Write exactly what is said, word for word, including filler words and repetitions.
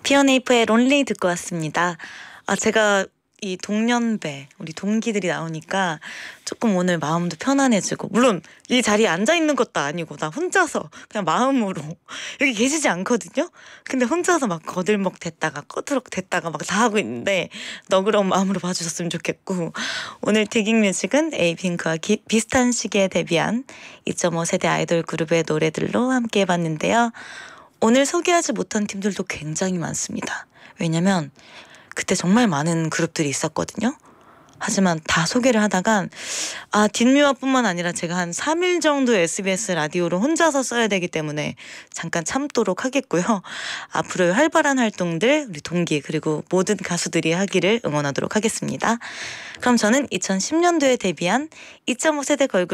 피어네이프의 론리 듣고 왔습니다. 아, 제가 이 동년배, 우리 동기들이 나오니까 조금 오늘 마음도 편안해지고, 물론 이 자리에 앉아있는 것도 아니고 나 혼자서 그냥 마음으로 여기 계시지 않거든요? 근데 혼자서 막 거들먹 됐다가 꺼드럭 됐다가 막 다 하고 있는데 너그러운 마음으로 봐주셨으면 좋겠고, 오늘 태깅뮤직은 에이핑크와 기, 비슷한 시기에 데뷔한 이 점 오 세대 아이돌 그룹의 노래들로 함께 해봤는데요. 오늘 소개하지 못한 팀들도 굉장히 많습니다. 왜냐면 그때 정말 많은 그룹들이 있었거든요. 하지만 다 소개를 하다간 아 뒷미화뿐만 아니라 제가 한 삼 일 정도 에스비에스 라디오로 혼자서 써야 되기 때문에 잠깐 참도록 하겠고요. 앞으로의 활발한 활동들 우리 동기 그리고 모든 가수들이 하기를 응원하도록 하겠습니다. 그럼 저는 이천십 년도에 데뷔한 이 점 오 세대 걸그룹